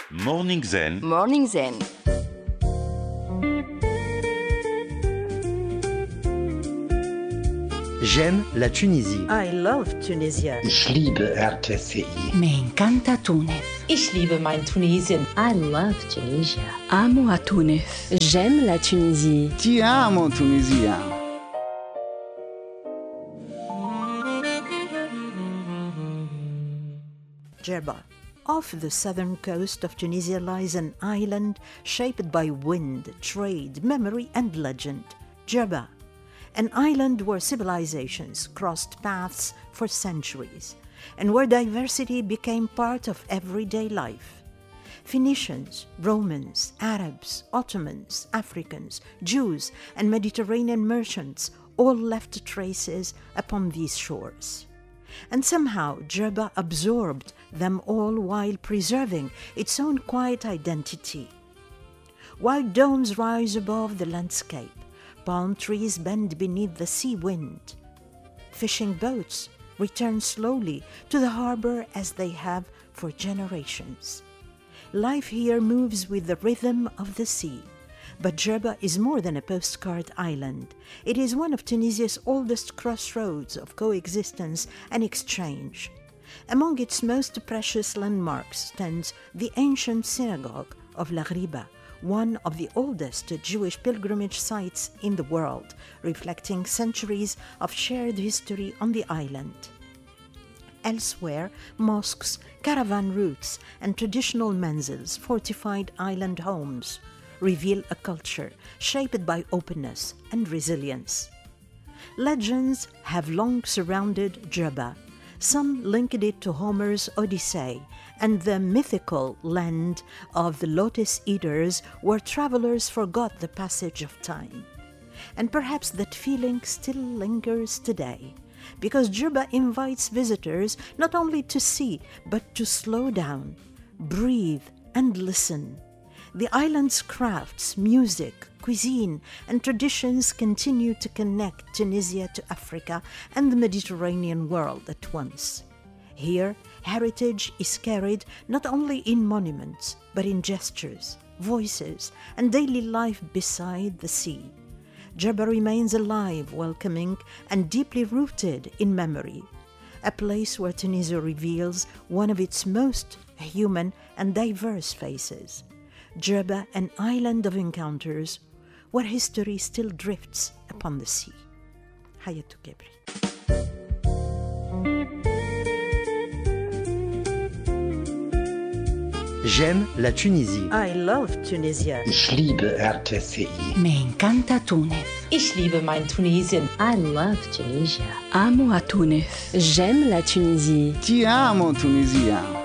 Morning Zen. Morning Zen. J'aime la Tunisie. I love Tunisia. Ich liebe RTCI. Me encanta Túnez. Ich liebe mein Tunesien. I love Tunisia. Amo a Túnez. J'aime la Tunisie. Ti amo, Tunisia. Jerba. Off the southern coast of Tunisia lies an island shaped by wind, trade, memory, and legend. Jerba. An island where civilizations crossed paths for centuries, and where diversity became part of everyday life. Phoenicians, Romans, Arabs, Ottomans, Africans, Jews, and Mediterranean merchants all left traces upon these shores. And somehow Jerba absorbed them all while preserving its own quiet identity. While domes rise above the landscape, palm trees bend beneath the sea wind. Fishing boats return slowly to the harbor as they have for generations. Life here moves with the rhythm of the sea. But Jerba is more than a postcard island. It is one of Tunisia's oldest crossroads of coexistence and exchange. Among its most precious landmarks stands the ancient synagogue of La Ghriba, one of the oldest Jewish pilgrimage sites in the world, reflecting centuries of shared history on the island. Elsewhere, mosques, caravan routes, and traditional manzils, fortified island homes, reveal a culture shaped by openness and resilience. Legends have long surrounded Jerba. Some linked it to Homer's Odyssey and the mythical land of the lotus eaters where travelers forgot the passage of time. And perhaps that feeling still lingers today, because Jerba invites visitors not only to see, but to slow down, breathe, and listen. The island's crafts, music, cuisine, and traditions continue to connect Tunisia to Africa and the Mediterranean world at once. Here, heritage is carried not only in monuments, but in gestures, voices, and daily life beside the sea. Jerba remains alive, welcoming, and deeply rooted in memory, a place where Tunisia reveals one of its most human and diverse faces. Jerba, an island of encounters, where history still drifts upon the sea. Hayatou Kebri. J'aime la Tunisie. I love Tunisia. Ich liebe RTCI. Me encanta Túnez. Ich liebe mein Tunesien. I love Tunisia. Amo a Túnez. J'aime la Tunisie. Ti amo, Tunisia.